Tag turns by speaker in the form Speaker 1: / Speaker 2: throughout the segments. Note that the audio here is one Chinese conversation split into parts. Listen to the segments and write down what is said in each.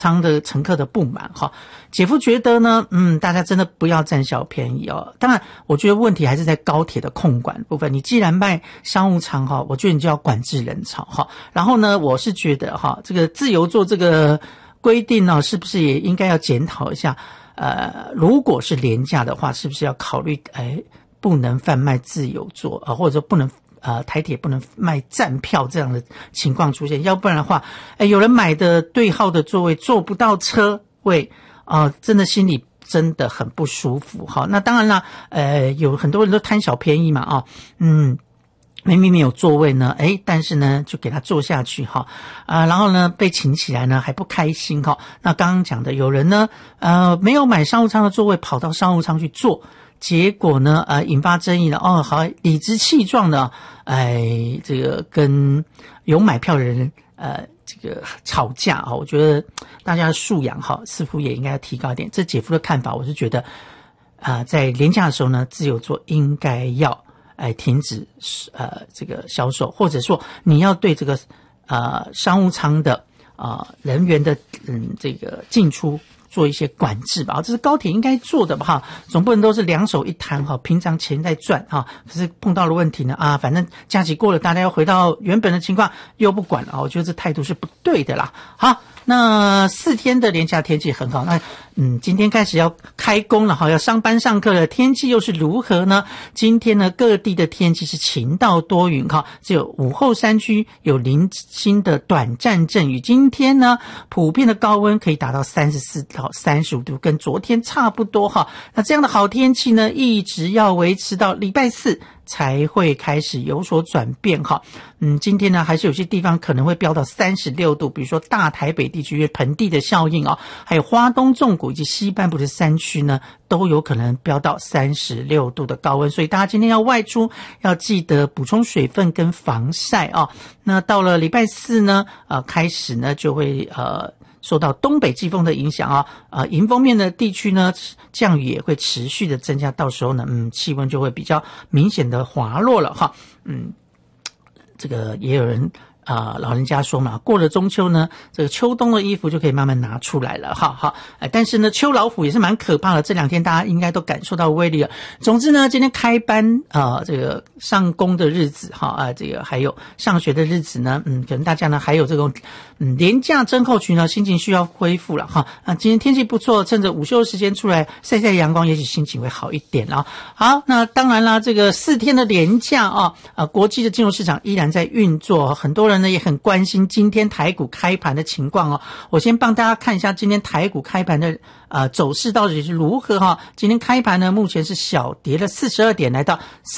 Speaker 1: 舱的乘客的不满哈，姐夫觉得呢，大家真的不要占小便宜哦。当然，我觉得问题还是在高铁的控管部分。你既然卖商务舱哈，我觉得你就要管制人潮哈。然后呢，我是觉得哈，这个自由座这个规定呢，是不是也应该要检讨一下？如果是廉价的话，是不是要考虑不能贩卖自由座或者说不能。台铁不能卖站票这样的情况出现，要不然的话，有人买的对号的座位坐不到车位，真的心里真的很不舒服哈。那当然啦，有很多人都贪小便宜嘛明明没有座位呢，但是呢就给他坐下去哈，然后呢被请起来呢还不开心哈。那刚刚讲的有人呢，没有买商务舱的座位跑到商务舱去坐。结果呢，引发争议了。好，理直气壮的，这个跟有买票的人，这个吵架我觉得大家的素养似乎也应该要提高一点。这姐夫的看法，我是觉得，在廉价的时候呢，自由座应该要停止这个销售，或者说你要对这个商务舱的人员的这个进出。做一些管制吧，这是高铁应该做的吧总不能都是两手一摊平常钱在赚可是碰到了问题呢反正假期过了，大家要回到原本的情况又不管我觉得这态度是不对的啦。好，那4天的连假天气很好，那今天开始要开工了要上班上课了，天气又是如何呢？今天呢各地的天气是晴到多云只有午后山区有零星的短暂阵雨。今天呢普遍的高温可以达到34到35度，跟昨天差不多那这样的好天气呢一直要维持到礼拜4才会开始有所转变今天呢还是有些地方可能会飙到36度，比如说大台北地区因为盆地的效应还有花东纵谷以及西半部的山区呢都有可能飙到36度的高温，所以大家今天要外出要记得补充水分跟防晒那到了礼拜4呢开始呢就会受到东北季风的影响迎风面的地区呢降雨也会持续的增加，到时候呢气温就会比较明显的滑落了这个也有人老人家说嘛，过了中秋呢，这个秋冬的衣服就可以慢慢拿出来了但是呢秋老虎也是蛮可怕的，这2天大家应该都感受到威力了。总之呢今天开班这个上工的日子这个还有上学的日子呢可能大家呢还有这种连假症候群呢心情需要恢复了今天天气不错，趁着午休时间出来晒晒阳光，也许心情会好一点好，那当然啦，这个4天的连假国际的金融市场依然在运作，很多人呢也很关心今天台股开盘的情况我先帮大家看一下今天台股开盘的走势到底是如何今天开盘呢目前是小跌了42点，来到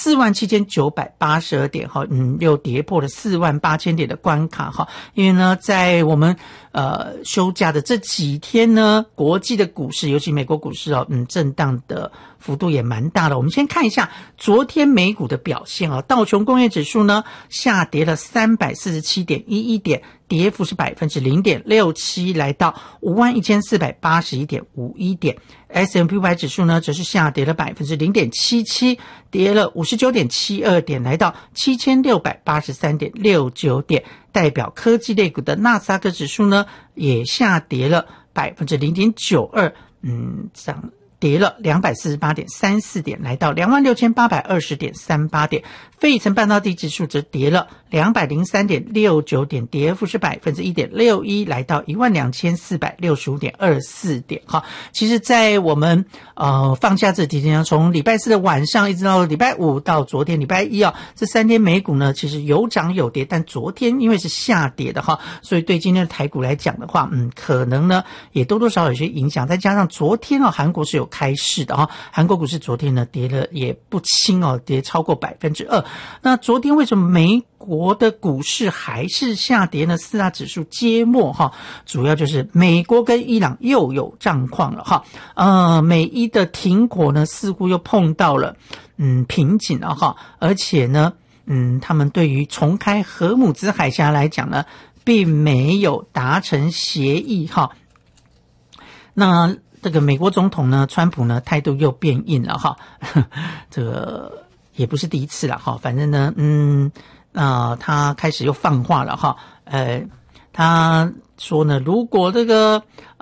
Speaker 1: 47982点又跌破了48000点的关卡因为呢在我们休假的这几天呢，国际的股市尤其美国股市震荡的幅度也蛮大的。我们先看一下昨天美股的表现道琼工业指数呢下跌了347.11点，跌幅是 0.67%， 来到 51,481.51 点。S&P 500指数呢则是下跌了 0.77%， 跌了 59.72 点，来到 7,683.69 点。代表科技类股的纳斯达克指数呢也下跌了 0.92%， 跌了 248.34 点，来到 26,820.38 点。费城半导体指数则跌了 203.69 点，跌幅是 1.61%， 来到 12,465.24 点其实在我们放假这几天，从礼拜4的晚上一直到礼拜5到昨天礼拜1这3天美股呢其实有涨有跌，但昨天因为是下跌的所以对今天的台股来讲的话可能呢也多多少少有些影响，再加上昨天韩国是有开市的韩国股市昨天呢跌了也不轻跌超过 2%。那昨天为什么美国的股市还是下跌呢？4大指数皆末主要就是美国跟伊朗又有状况了美伊的停火呢似乎又碰到了瓶颈了而且呢他们对于重开荷姆兹海峡来讲呢并没有达成协议那这个美国总统呢川普呢态度又变硬了这个也不是第一次了反正呢他开始又放话了他说呢，如果这个